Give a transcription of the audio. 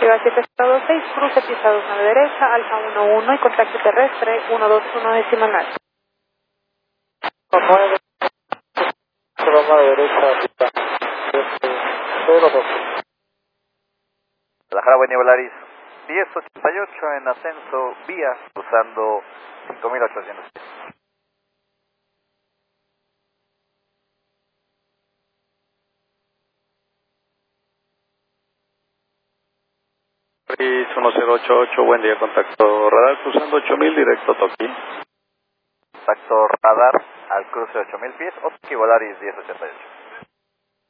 Directiva 726, cruce pista 29 derecha, Alfa 11 y contacto terrestre 121 decimal alto. 9, programa de derecha, pista 02. Guadalajara, buen día, Volaris 1088 en ascenso, vía, cruzando 5800 pies. 1088, buen día, contacto radar, cruzando 8000, directo Toki. Contacto radar al cruce 8000 pies, Oski Volaris 1088.